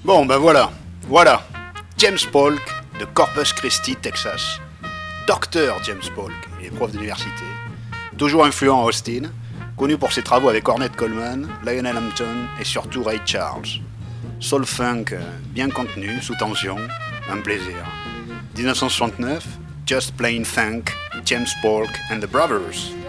Bon, ben voilà. James Polk de Corpus Christi, Texas. Docteur James Polk, il est prof d'université. Toujours influent à Austin, connu pour ses travaux avec Ornette Coleman, Lionel Hampton et surtout Ray Charles. Soul funk bien contenu, sous tension, un plaisir. 1969, Just Plain Funk, James Polk and the Brothers.